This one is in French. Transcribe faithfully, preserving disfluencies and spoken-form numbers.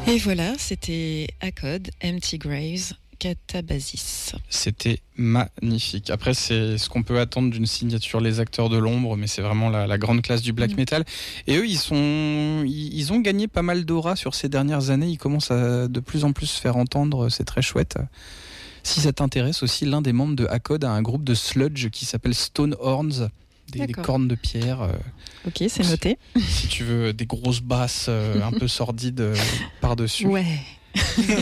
Et voilà, c'était Acode, Empty Graves, Catabasis. C'était magnifique. Après, c'est ce qu'on peut attendre d'une signature Les Acteurs de l'Ombre, mais c'est vraiment la, la grande classe du black mmh. metal. Et eux, ils, sont, ils, ils ont gagné pas mal d'aura sur ces dernières années. Ils commencent à de plus en plus se faire entendre. C'est très chouette. Si ça t'intéresse aussi, l'un des membres de Acode a un groupe de sludge qui s'appelle Stone Horns. Des, des cornes de pierre. Euh, ok, c'est noté. Si, si tu veux des grosses basses euh, un peu sordides euh, par-dessus. Ouais.